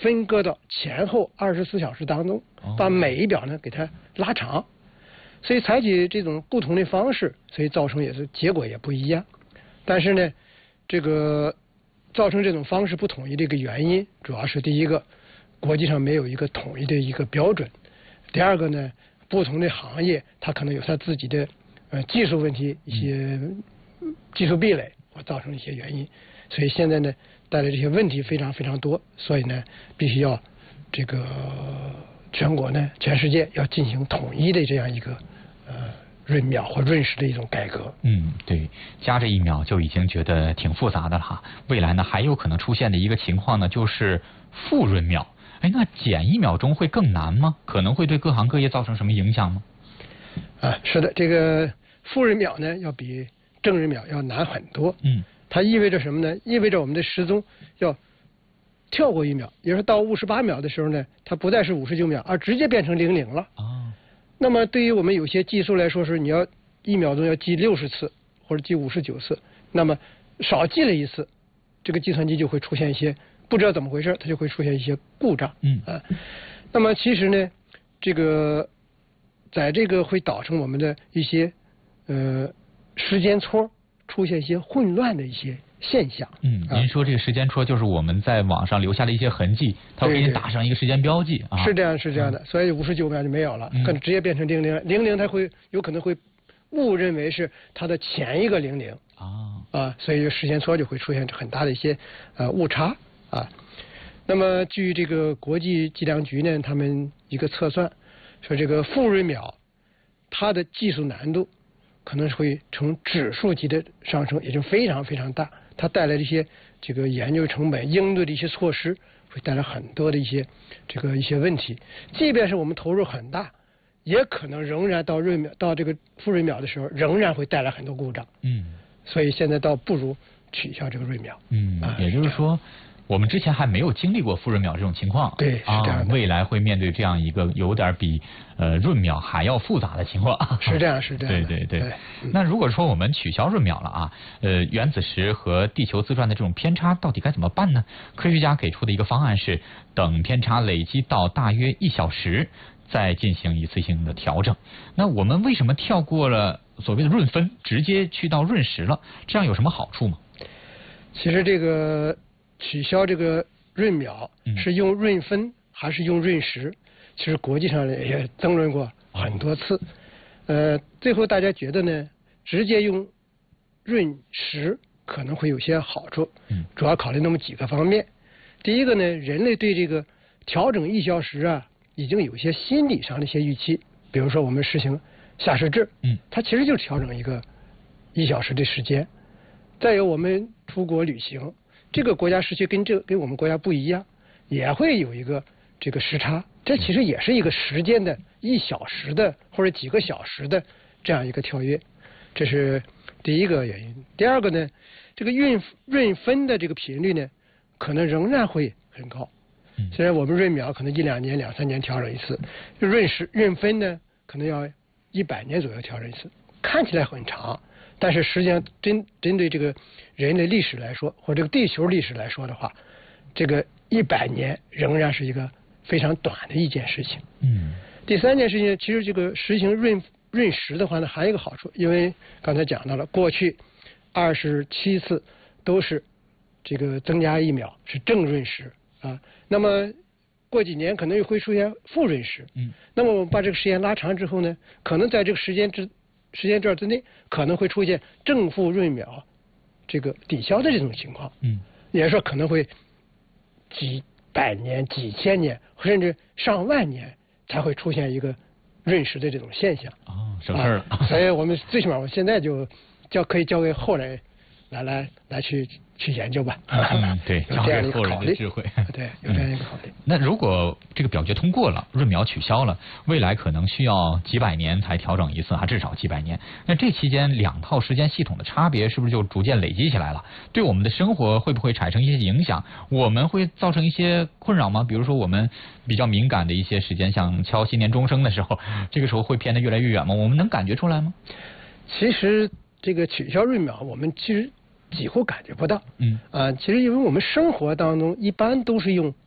分割到前后24小时当中，把每一秒呢给它拉长，所以采取这种不同的方式，所以造成也是结果也不一样。但是呢，这个造成这种方式不统一的一个原因，主要是第一个，国际上没有一个统一的一个标准；第二个呢，不同的行业它可能有它自己的技术问题，一些技术壁垒，或造成一些原因。所以现在呢，带来这些问题非常非常多，所以呢，必须要这个全国呢，全世界要进行统一的这样一个闰秒或闰时的一种改革。 对，加这1秒就已经觉得挺复杂的了哈。未来呢，还有可能出现的一个情况呢，就是负闰秒。那减1秒钟会更难吗？可能会对各行各业造成什么影响吗？ 是的，这个负闰秒呢，要比正闰秒要难很多。它意味着什么呢？意味着我们的时钟要跳过1秒，也就是到58秒的时候呢，它不再是59秒，而直接变成00了。那么对于我们有些计数来说，是你要1秒钟要记60次或者记59次，那么少记了1次，这个计算机就会出现一些不知道怎么回事，它就会出现一些故障。那么其实呢，这个在这个会导致我们的一些时间戳出现一些混乱的一些现象。 您说这个时间戳就是我们在网上留下的一些痕迹，它会给你打上一个时间标记啊。 是这样的，所以59秒就没有了，可能直接变成00，它会有可能会误认为是它的前一个00所以时间戳就会出现很大的一些误差啊。那么据这个国际计量局呢，他们一个测算说，这个负闰秒它的技术难度可能会呈指数级的上升，也就非常非常大。它带来的一些这个研究成本、应对的一些措施，会带来很多的一些问题。即便是我们投入很大，也可能仍然到这个负闰秒的时候，仍然会带来很多故障。所以现在倒不如取消这个闰秒。 也就是说，我们之前还没有经历过负闰秒这种情况， 对，是这样的。 未来会面对这样一个有点比闰秒还要复杂的情况。 是这样。 对。那如果说我们取消闰秒了啊，原子时和地球自转的这种偏差到底该怎么办呢？科学家给出的一个方案是，等偏差累积到大约1小时，再进行一次性的调整。那我们为什么跳过了所谓的闰分，直接去到闰时了？这样有什么好处吗？ 其实这个取消这个闰秒是用闰分还是用闰时，其实国际上也争论过很多次。最后大家觉得呢，直接用闰时可能会有些好处。主要考虑那么几个方面。第一个呢，人类对这个调整1小时啊，已经有些心理上的一些预期。比如说我们实行夏时制，它其实就是调整一个1小时的时间。再有我们出国旅行，这个国家时区跟我们国家不一样，也会有一个这个时差，这其实也是一个时间的1小时的或者几个小时的这样一个跳跃，这是第一个原因。第二个呢，这个闰分的这个频率呢，可能仍然会很高。虽然我们闰秒可能1-2年、2-3年调整一次，闰分呢可能要100年左右调整一次，看起来很长。但是实际上针对这个人类历史来说，或者这个地球历史来说的话，这个100年仍然是一个非常短的一件事情。第三件事情，其实这个实行闰时的话呢，还有一个好处，因为刚才讲到了，过去27次都是这个增加1秒是正闰时啊，那么过几年可能又会出现负闰时。那么我们把这个时间拉长之后呢，可能在这个时间段之内，可能会出现正负闰秒这个抵消的这种情况。也就是说可能会几百年、几千年，甚至上万年才会出现一个闰时的这种现象。 省事了。 所以我们最起码我现在就可以交给后人来去研究吧。 对， 有这样的一个后人的智慧。 对，有这样一个考虑。 那如果这个表决通过了，闰秒取消了，未来可能需要几百年才调整一次，至少几百年。那这期间2套时间系统的差别是不是就逐渐累积起来了？对我们的生活会不会产生一些影响？我们会造成一些困扰吗？比如说我们比较敏感的一些时间，像敲新年钟声的时候，这个时候会偏得越来越远吗？我们能感觉出来吗？ 其实这个取消闰秒，我们其实几乎感觉不到。其实因为我们生活当中一般都是用